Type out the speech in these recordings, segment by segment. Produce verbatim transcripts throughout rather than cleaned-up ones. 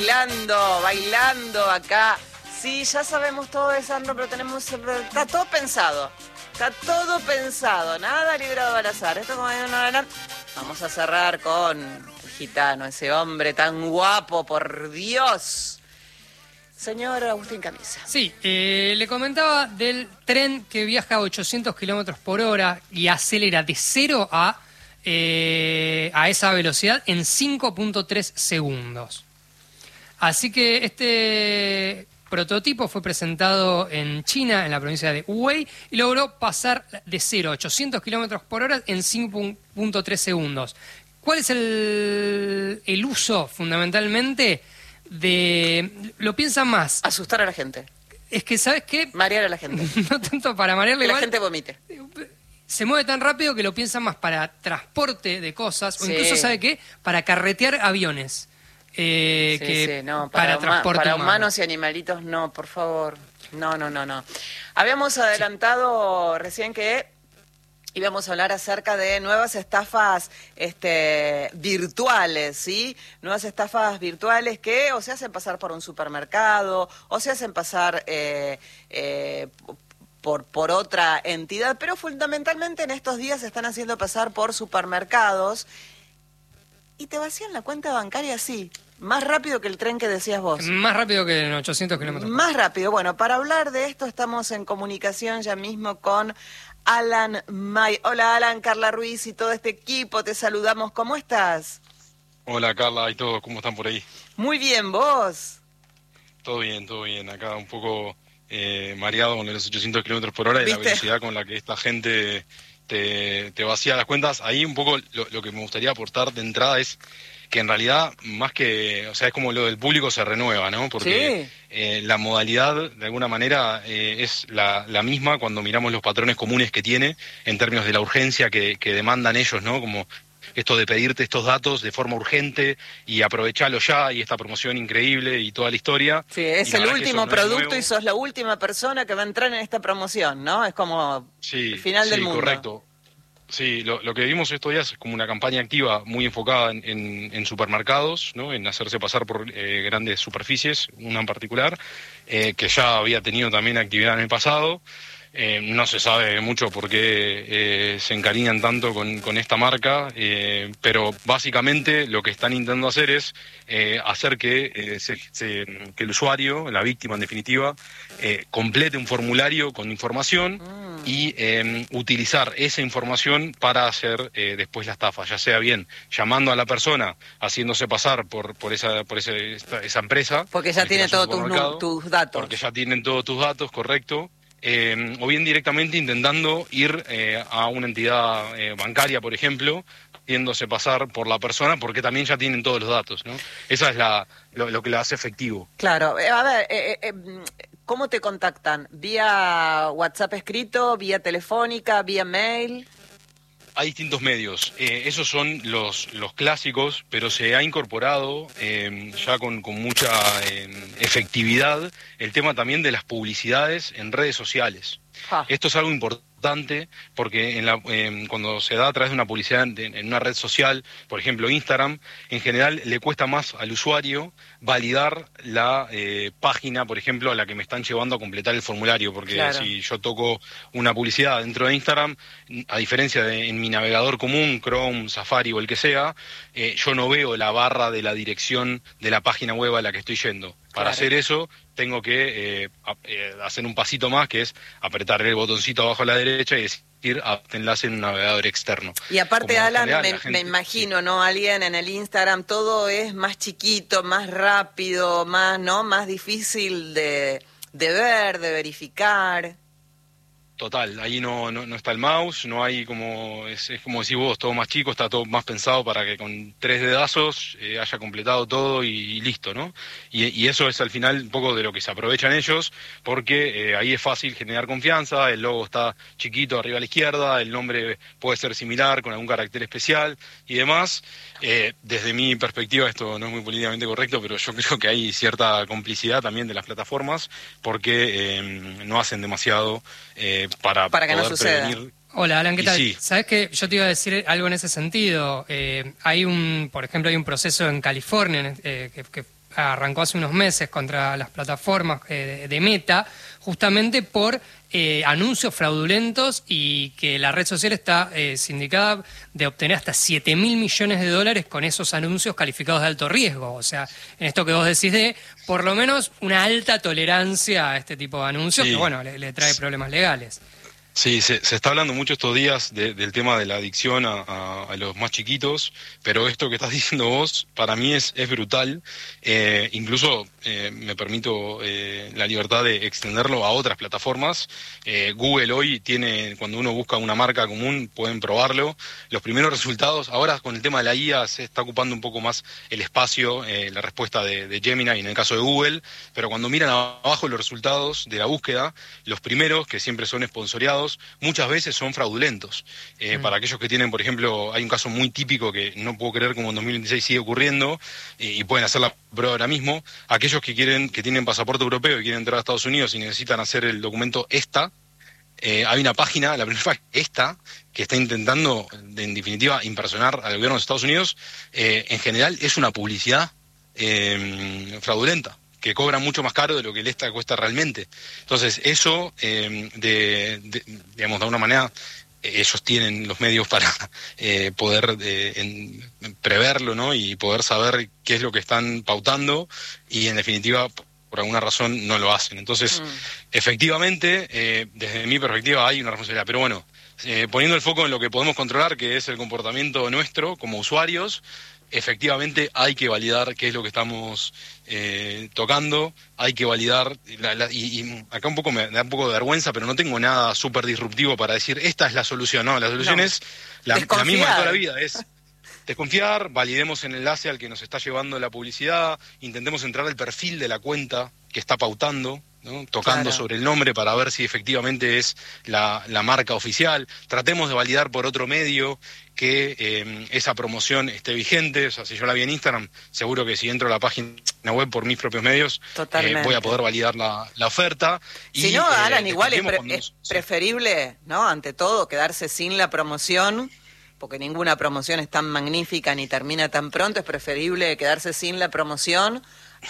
Bailando, bailando acá. Sí, ya sabemos todo de Sandro, pero tenemos... Está todo pensado. Está todo pensado. Nada librado al azar. Esto como... Vamos a cerrar con el gitano, ese hombre tan guapo, por Dios. Señor Agustín Camisa. Sí, eh, le comentaba del tren que viaja a ochocientos kilómetros por hora y acelera de cero a, eh, a esa velocidad en cinco punto tres segundos. Así que este prototipo fue presentado en China, en la provincia de Hubei, y logró pasar de cero a ochocientos kilómetros por hora en cinco punto tres segundos. ¿Cuál es el, el uso, fundamentalmente, de... Lo piensan más... Asustar a la gente. Es que, ¿sabes qué? Marear a la gente. No tanto para marearle. Que la igual, gente vomite. Se mueve tan rápido que lo piensan más para transporte de cosas, Sí. o incluso, ¿sabe qué? Para carretear aviones. Eh, Sí, que sí, no, para, para transporte para humano. humanos y animalitos no, por favor. No, no, no, no. Habíamos adelantado sí. recién que íbamos a hablar acerca de nuevas estafas este, virtuales, ¿sí? Nuevas estafas virtuales que o se hacen pasar por un supermercado, o se hacen pasar eh, eh, por, por otra entidad, pero fundamentalmente en estos días se están haciendo pasar por supermercados y te vacían la cuenta bancaria así, más rápido que el tren que decías vos. Más rápido que en ochocientos kilómetros. Más rápido. Bueno, para hablar de esto estamos en comunicación ya mismo con Alan May. Hola Alan, Carla Ruiz y todo este equipo, te saludamos. ¿Cómo estás? Hola Carla y todos, ¿cómo están por ahí? Muy bien, ¿vos? Todo bien, todo bien. Acá un poco eh, mareado con los ochocientos kilómetros por hora y la velocidad con la que esta gente te, te vacía las cuentas. Ahí un poco lo, lo que me gustaría aportar de entrada es que en realidad, más que, o sea, es como lo del público se renueva, ¿no? Porque sí. eh, la modalidad, de alguna manera, eh, es la, la misma cuando miramos los patrones comunes que tiene en términos de la urgencia que, que demandan ellos, ¿no? Como esto de pedirte estos datos de forma urgente y aprovecharlo ya, y esta promoción increíble y toda la historia. Sí, es el último producto y sos la última persona que va a entrar en esta promoción, ¿no? Es como sí, el final sí, del mundo. Correcto. Sí, lo, lo que vimos estos días es como una campaña activa muy enfocada en, en, en supermercados, ¿no? En hacerse pasar por eh, grandes superficies, una en particular, eh, que ya había tenido también actividad en el pasado. Eh, no se sabe mucho por qué eh, se encariñan tanto con, con esta marca, eh, pero básicamente lo que están intentando hacer es eh, hacer que, eh, se, se, que el usuario, la víctima en definitiva, eh, complete un formulario con información mm. y eh, utilizar esa información para hacer eh, después la estafa, ya sea bien llamando a la persona, haciéndose pasar por, por, esa, por ese, esta, esa empresa. Porque ya tiene todos tus, tus datos. Porque ya tienen todos tus datos, correcto. Eh, o bien directamente intentando ir eh, a una entidad eh, bancaria, por ejemplo, haciéndose pasar por la persona, porque también ya tienen todos los datos, ¿no? Esa es la, lo, lo que la hace efectivo. Claro. Eh, a ver, eh, eh, ¿cómo te contactan? ¿Vía WhatsApp escrito, vía telefónica, vía mail? Hay distintos medios, eh, esos son los, los clásicos, pero se ha incorporado eh, ya con, con mucha eh, efectividad el tema también de las publicidades en redes sociales. Ah. Esto es algo importante porque en la, eh, cuando se da a través de una publicidad en, en una red social, por ejemplo Instagram, en general le cuesta más al usuario validar la eh, página, por ejemplo, a la que me están llevando a completar el formulario, porque claro. Si yo toco una publicidad dentro de Instagram, a diferencia de en mi navegador común, Chrome, Safari o el que sea, eh, yo no veo la barra de la dirección de la página web a la que estoy yendo. Para claro. hacer eso, tengo que eh, eh, hacer un pasito más, que es apretar el botoncito abajo a la derecha y decir a enlace en un navegador externo. Y aparte, Como Alan, general, me, gente, me imagino, sí. ¿no? Alguien en el Instagram, todo es más chiquito, más rápido, más, ¿no? Más difícil de, de ver, de verificar. Total, ahí no, no, no está el mouse, no hay como, es, es como decís vos, todo más chico, está todo más pensado para que con tres dedazos eh, haya completado todo y, y listo, ¿no? Y, y eso es al final un poco de lo que se aprovechan ellos, porque eh, ahí es fácil generar confianza, el logo está chiquito arriba a la izquierda, el nombre puede ser similar con algún carácter especial y demás. Eh, desde mi perspectiva, esto no es muy políticamente correcto, pero yo creo que hay cierta complicidad también de las plataformas, porque eh, no hacen demasiado eh, para, para que poder no suceda. prevenir. Hola, Alan, ¿qué y tal? Sí. Sabes que yo te iba a decir algo en ese sentido. Eh, hay un, por ejemplo, hay un proceso en California eh, que, que arrancó hace unos meses contra las plataformas eh, de Meta, justamente por eh, anuncios fraudulentos y que la red social está eh, sindicada de obtener hasta siete mil millones de dólares con esos anuncios calificados de alto riesgo. O sea, en esto que vos decís de por lo menos una alta tolerancia a este tipo de anuncios, sí. que bueno, le, le trae problemas legales. Sí, se, se está hablando mucho estos días de, del tema de la adicción a, a, a los más chiquitos, pero esto que estás diciendo vos, para mí es, es brutal. Eh, incluso eh, me permito eh, la libertad de extenderlo a otras plataformas. Eh, Google hoy tiene, cuando uno busca una marca común, pueden probarlo. Los primeros resultados, ahora con el tema de la I A se está ocupando un poco más el espacio, eh, la respuesta de, de Gemini en el caso de Google, pero cuando miran abajo los resultados de la búsqueda, los primeros, que siempre son sponsoriados, muchas veces son fraudulentos. Eh, mm. Para aquellos que tienen, por ejemplo, hay un caso muy típico que no puedo creer como en dos mil veintiséis sigue ocurriendo, eh, y pueden hacer la prueba ahora mismo. Aquellos que quieren, que tienen pasaporte europeo y quieren entrar a Estados Unidos y necesitan hacer el documento ESTA, eh, hay una página, la primera página, ESTA, que está intentando, de, en definitiva, impersonar al gobierno de Estados Unidos. Eh, en general es una publicidad eh, fraudulenta, que cobra mucho más caro de lo que el ESTA cuesta realmente. Entonces, eso, eh, de, de, digamos, de alguna manera, eh, ellos tienen los medios para eh, poder eh, en, preverlo, ¿no? Y poder saber qué es lo que están pautando y, en definitiva, por alguna razón no lo hacen. Entonces, mm. efectivamente, eh, desde mi perspectiva hay una responsabilidad. Pero bueno, eh, poniendo el foco en lo que podemos controlar, que es el comportamiento nuestro como usuarios, efectivamente hay que validar qué es lo que estamos eh, tocando, hay que validar, la, la, y, y acá un poco me da un poco de vergüenza, pero no tengo nada súper disruptivo para decir, esta es la solución, no, la solución no. es la, la misma de toda la vida, es desconfiar, validemos el enlace al que nos está llevando la publicidad, intentemos entrar al perfil de la cuenta que está pautando, ¿no? Tocando claro. sobre el nombre para ver si efectivamente es la, la marca oficial, tratemos de validar por otro medio que eh, esa promoción esté vigente. O sea, si yo la vi en Instagram, seguro que si entro a la página web por mis propios medios, eh, voy a poder validar la, la oferta. Si y, no, Alan, eh, igual es, pre cuando... es preferible, ¿no? Ante todo, quedarse sin la promoción, porque ninguna promoción es tan magnífica ni termina tan pronto. Es preferible quedarse sin la promoción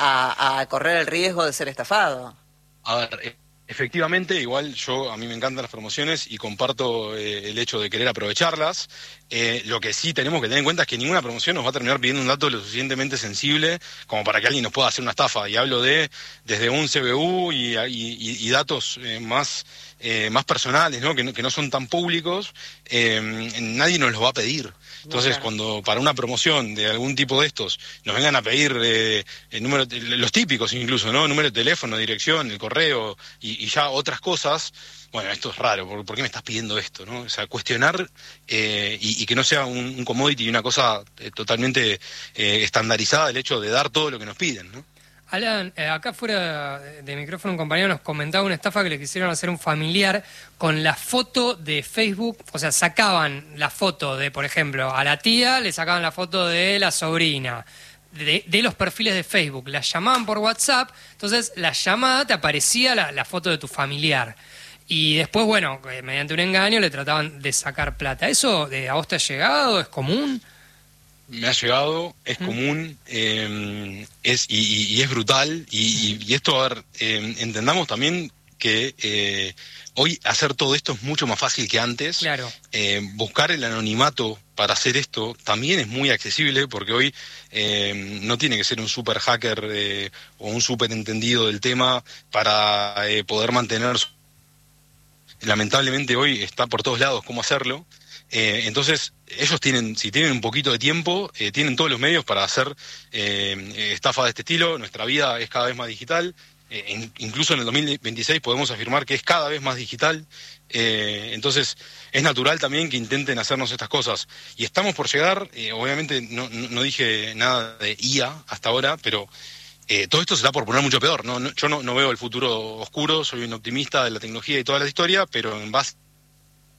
a, a correr el riesgo de ser estafado. A ver, efectivamente, igual yo, a mí me encantan las promociones y comparto eh, el hecho de querer aprovecharlas. Eh, lo que sí tenemos que tener en cuenta es que ninguna promoción nos va a terminar pidiendo un dato lo suficientemente sensible como para que alguien nos pueda hacer una estafa. Y hablo de desde un C B U y, y, y datos eh, más, eh, más personales, ¿no? Que, no, que no son tan públicos, eh, nadie nos los va a pedir. Entonces, claro. cuando para una promoción de algún tipo de estos nos vengan a pedir eh, el número, los típicos incluso, ¿no? Número de teléfono, dirección, el correo y, y ya otras cosas, bueno, esto es raro, ¿por, ¿por qué me estás pidiendo esto, no? O sea, cuestionar eh, y, y que no sea un, un commodity y una cosa eh, totalmente eh, estandarizada el hecho de dar todo lo que nos piden, ¿no? Alan, eh, acá fuera de micrófono un compañero nos comentaba una estafa que le quisieron hacer a un familiar con la foto de Facebook. O sea, sacaban la foto de, por ejemplo, a la tía le sacaban la foto de la sobrina, de, de los perfiles de Facebook, la llamaban por WhatsApp, entonces la llamada te aparecía la, la foto de tu familiar. Y después, bueno, eh, mediante un engaño le trataban de sacar plata. ¿Eso eh, a vos te ha llegado? ¿Es común? Me ha llegado, es mm. común, eh, es y, y, y es brutal, y, y esto, a ver, eh, entendamos también que eh, hoy hacer todo esto es mucho más fácil que antes. Claro. Eh, buscar el anonimato para hacer esto también es muy accesible, porque hoy eh, no tiene que ser un super hacker eh, o un super entendido del tema para eh, poder mantener. Lamentablemente hoy está por todos lados cómo hacerlo. Eh, entonces, ellos tienen, si tienen un poquito de tiempo, eh, tienen todos los medios para hacer eh, estafas de este estilo. Nuestra vida es cada vez más digital. Eh, en, incluso en el dos mil veintiséis podemos afirmar que es cada vez más digital. Eh, entonces, es natural también que intenten hacernos estas cosas. Y estamos por llegar, eh, obviamente no, no, no dije nada de I A hasta ahora, pero eh, todo esto se da por poner mucho peor. No, no, yo no, no veo el futuro oscuro, soy un optimista de la tecnología y toda la historia, pero en base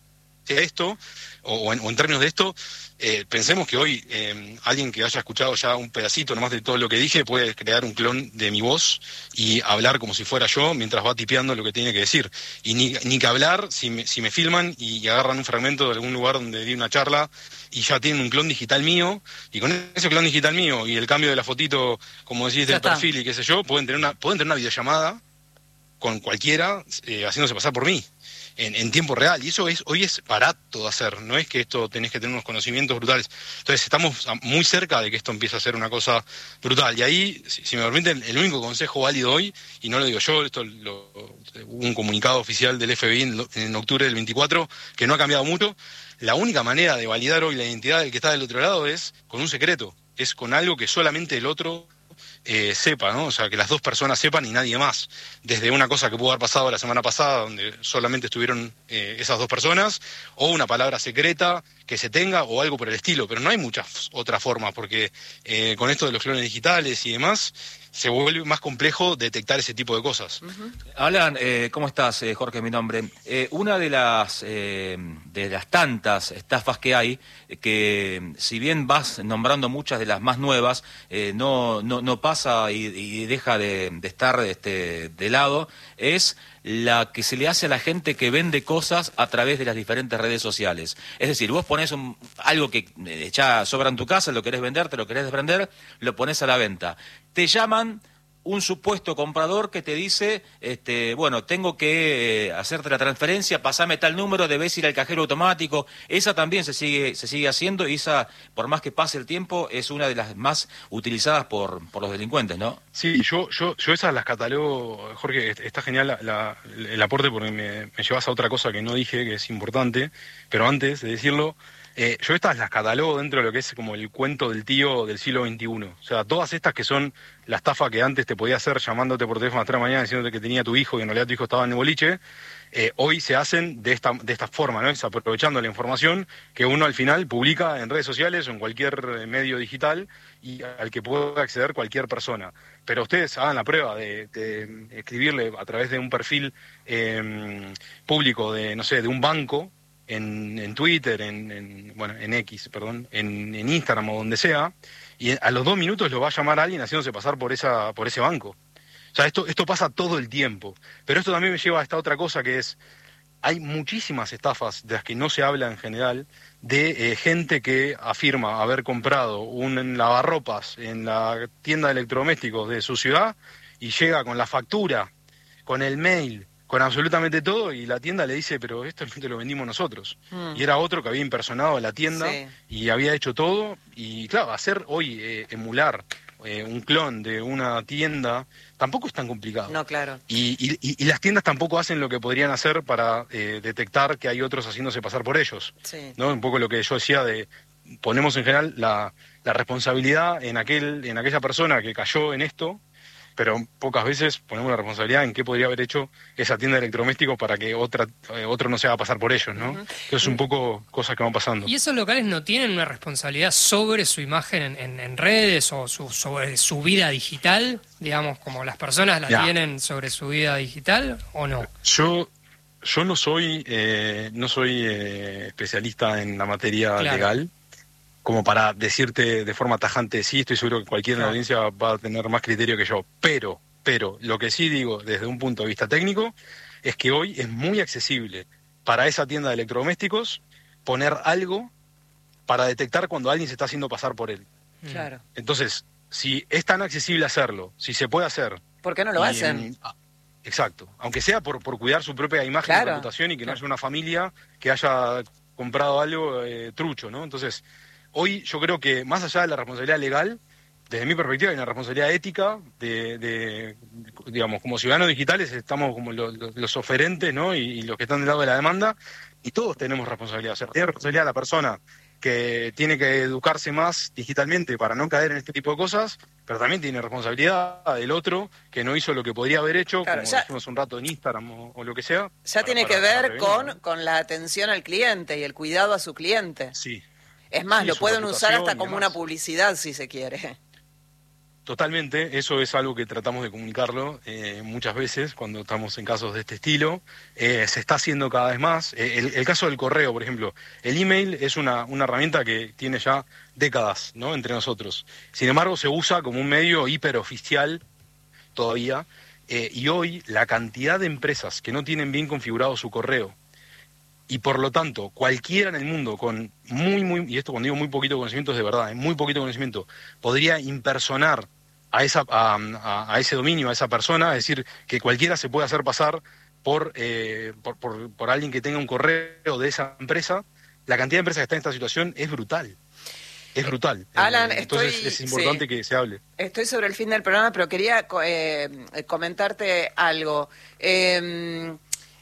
esto, o, o, en, o en términos de esto, eh, pensemos que hoy eh, alguien que haya escuchado ya un pedacito nomás de todo lo que dije puede crear un clon de mi voz y hablar como si fuera yo mientras va tipeando lo que tiene que decir. Y ni, ni que hablar si me, si me filman y agarran un fragmento de algún lugar donde di una charla y ya tienen un clon digital mío, y con ese clon digital mío y el cambio de la fotito, como decís, del perfil y qué sé yo, pueden tener una, pueden tener una videollamada con cualquiera eh, haciéndose pasar por mí. En, en tiempo real, y eso es hoy es barato de hacer, no es que esto tenés que tener unos conocimientos brutales. Entonces estamos muy cerca de que esto empiece a ser una cosa brutal, y ahí, si, si me permiten, el único consejo válido hoy, y no lo digo yo, esto lo, hubo un comunicado oficial del F B I en, en octubre del veinticuatro, que no ha cambiado mucho, la única manera de validar hoy la identidad del que está del otro lado es con un secreto, es con algo que solamente el otro Eh, sepa, ¿no? O sea, que las dos personas sepan y nadie más. Desde una cosa que pudo haber pasado la semana pasada, donde solamente estuvieron eh, esas dos personas, o una palabra secreta que se tenga, o algo por el estilo. Pero no hay muchas otras formas, porque eh, con esto de los clones digitales y demás, se vuelve más complejo detectar ese tipo de cosas. Uh-huh. Alan, eh, ¿cómo estás? Eh, Jorge, mi nombre. Eh, una de las eh, de las tantas estafas que hay, eh, que si bien vas nombrando muchas de las más nuevas, eh, no, no, no pasa y, y deja de, de estar este, de lado, es la que se le hace a la gente que vende cosas a través de las diferentes redes sociales. Es decir, vos ponés un, algo que eh, ya sobra en tu casa, lo querés vender, te lo querés vender, lo pones a la venta. Te llaman un supuesto comprador que te dice, este, bueno, tengo que eh, hacerte la transferencia, pasame tal número, debes ir al cajero automático. Esa también se sigue se sigue haciendo, y esa, por más que pase el tiempo, es una de las más utilizadas por, por los delincuentes, ¿no? Sí, yo yo yo esas las catalogo, Jorge, está genial la, la, el aporte, porque me, me llevas a otra cosa que no dije, que es importante, pero antes de decirlo, Eh, yo estas las catalogo dentro de lo que es como el cuento del tío del siglo veintiuno. O sea, todas estas que son la estafa que antes te podía hacer llamándote por teléfono a las tres de la mañana diciéndote que tenía tu hijo y en realidad tu hijo estaba en el boliche, eh, hoy se hacen de esta, de esta forma, ¿no? Es aprovechando la información que uno al final publica en redes sociales o en cualquier medio digital y al que puede acceder cualquier persona. Pero ustedes hagan la prueba de, de escribirle a través de un perfil eh, público de, no sé, de un banco, En, en Twitter, en, en bueno, en X, perdón, en, en Instagram o donde sea, y a los dos minutos lo va a llamar a alguien haciéndose pasar por esa, por ese banco. O sea, esto, esto pasa todo el tiempo. Pero esto también me lleva a esta otra cosa, que es, hay muchísimas estafas de las que no se habla en general, de eh, gente que afirma haber comprado un lavarropas en la tienda de electrodomésticos de su ciudad y llega con la factura, con el mail, con absolutamente todo, y la tienda le dice, pero esto te lo vendimos nosotros. Mm. Y era otro que había impersonado la tienda, sí, y había hecho todo. Y claro, hacer hoy, eh, emular eh, un clon de una tienda, tampoco es tan complicado. No, claro. Y, y, y las tiendas tampoco hacen lo que podrían hacer para eh, detectar que hay otros haciéndose pasar por ellos. Sí. ¿No? Un poco lo que yo decía de, ponemos en general la, la responsabilidad en, aquel, en aquella persona que cayó en esto, pero pocas veces ponemos la responsabilidad en qué podría haber hecho esa tienda de electrodomésticos para que otra eh, otro no se haga pasar por ellos, ¿no? Uh-huh. Entonces, un poco cosas que van pasando. ¿Y esos locales no tienen una responsabilidad sobre su imagen en, en, en redes o su, sobre su vida digital, digamos, como las personas la ya. tienen sobre su vida digital, o no? Yo yo no soy eh, no soy eh, especialista en la materia claro. legal, como para decirte de forma tajante, sí, estoy seguro que cualquiera en la audiencia va a tener más criterio que yo. Pero, pero, lo que sí digo desde un punto de vista técnico es que hoy es muy accesible para esa tienda de electrodomésticos poner algo para detectar cuando alguien se está haciendo pasar por él. Claro. Entonces, si es tan accesible hacerlo, si se puede hacer... ¿Por qué no lo hacen? En, exacto. Aunque sea por, por cuidar su propia imagen claro. y reputación, y que no haya una familia que haya comprado algo eh, trucho, ¿no? Entonces... Hoy yo creo que más allá de la responsabilidad legal, desde mi perspectiva hay una responsabilidad ética de, de digamos, como ciudadanos digitales estamos como los, los, los oferentes, ¿no? Y, y los que están del lado de la demanda, y todos tenemos responsabilidad. O sea, tiene responsabilidad la persona que tiene que educarse más digitalmente para no caer en este tipo de cosas, pero también tiene responsabilidad el otro que no hizo lo que podría haber hecho, claro, como ya, dijimos un rato en Instagram o, o lo que sea. Ya para, tiene para, que ver con, ¿no? con la atención al cliente y el cuidado a su cliente. Sí. Es más, sí, lo pueden usar hasta como una publicidad, si se quiere. Totalmente, eso es algo que tratamos de comunicarlo eh, muchas veces cuando estamos en casos de este estilo. Eh, se está haciendo cada vez más. Eh, el, el caso del correo, por ejemplo, el email es una, una herramienta que tiene ya décadas, ¿no?, entre nosotros. Sin embargo, se usa como un medio hiperoficial todavía, eh, y hoy la cantidad de empresas que no tienen bien configurado su correo, y por lo tanto, cualquiera en el mundo con muy, muy, y esto cuando digo muy poquito conocimiento es de verdad, muy poquito conocimiento, podría impersonar a, esa, a, a, a ese dominio, a esa persona, es decir, que cualquiera se puede hacer pasar por, eh, por, por, por alguien que tenga un correo de esa empresa. La cantidad de empresas que están en esta situación es brutal. Es brutal. Alan, eh, entonces estoy, es importante sí, que se hable. Estoy sobre el fin del programa, pero quería eh, comentarte algo. Eh,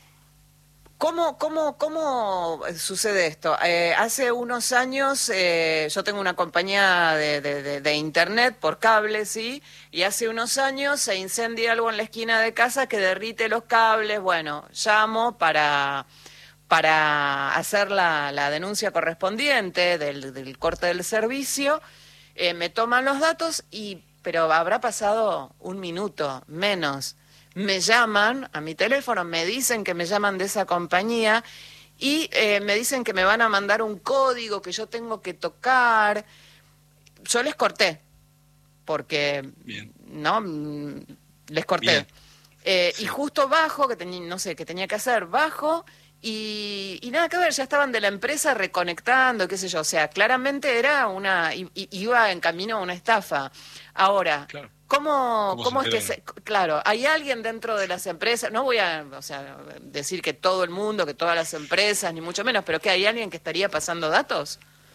¿Cómo, cómo, ¿Cómo sucede esto? Eh, hace unos años eh, yo tengo una compañía de, de, de, de internet por cable, ¿sí? Y hace unos años se incendia algo en la esquina de casa que derrite los cables. Bueno, llamo para, para hacer la, la denuncia correspondiente del, del corte del servicio. Eh, me toman los datos, y pero habrá pasado un minuto, menos. Me llaman a mi teléfono, me dicen que me llaman de esa compañía y eh, me dicen que me van a mandar un código que yo tengo que tocar. Yo les corté, porque Bien. no les corté. Eh, sí. Y justo bajo, que tenía, no sé, qué tenía que hacer, bajo y, y nada que ver, ya estaban de la empresa reconectando, qué sé yo. O sea, claramente era una, iba en camino a una estafa. Ahora, claro. ¿Cómo, ¿Cómo, ¿cómo es que se, claro, hay alguien dentro de las empresas? No voy a, o sea, decir que todo el mundo, que todas las empresas, ni mucho menos, pero que hay alguien que estaría pasando datos.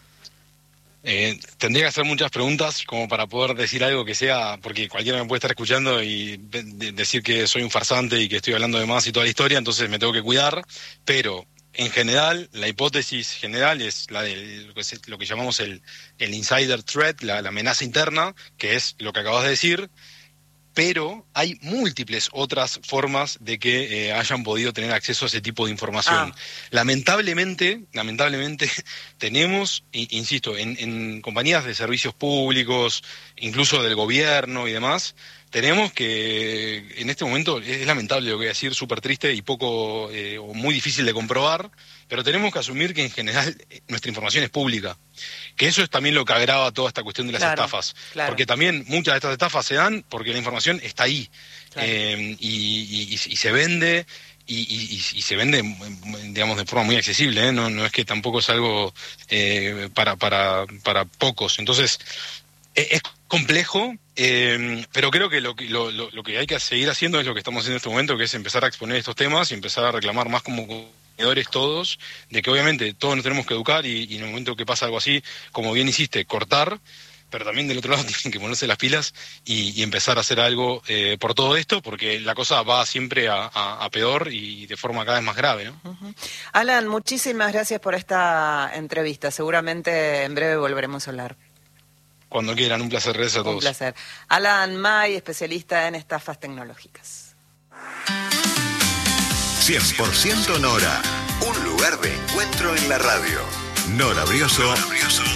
Eh, tendría que hacer muchas preguntas como para poder decir algo que sea, porque cualquiera me puede estar escuchando y de, de, decir que soy un farsante y que estoy hablando de más y toda la historia, entonces me tengo que cuidar, pero en general, la hipótesis general es la de lo que, es, lo que llamamos el, el insider threat, la, la amenaza interna, que es lo que acabas de decir, pero hay múltiples otras formas de que eh, hayan podido tener acceso a ese tipo de información. Ah. Lamentablemente, lamentablemente tenemos, insisto, en, en compañías de servicios públicos, incluso del gobierno y demás, tenemos que, en este momento, es lamentable lo que voy a decir, súper triste y poco, eh, o muy difícil de comprobar, pero tenemos que asumir que en general nuestra información es pública. Que eso es también lo que agrava toda esta cuestión de las claro, estafas. Claro. Porque también muchas de estas estafas se dan porque la información está ahí. Claro. Eh, y, y, y se vende, y, y, y se vende, digamos, de forma muy accesible, ¿eh? No, no es que tampoco es algo eh, para, para, para pocos. Entonces, es, es complejo, eh, pero creo que lo, lo, lo que hay que seguir haciendo es lo que estamos haciendo en este momento, que es empezar a exponer estos temas y empezar a reclamar más como consumidores todos, de que obviamente todos nos tenemos que educar y, y en el momento que pasa algo así, como bien hiciste, cortar, pero también del otro lado tienen que ponerse las pilas y, y empezar a hacer algo eh, por todo esto, porque la cosa va siempre a, a, a peor y de forma cada vez más grave, ¿no? Uh-huh. Alan, muchísimas gracias por esta entrevista. Seguramente en breve volveremos a hablar. Cuando quieran, un placer, gracias a todos. Un placer. Alan May, especialista en estafas tecnológicas. cien por ciento Nora, un lugar de encuentro en la radio. Nora Brioso. Nora Brioso.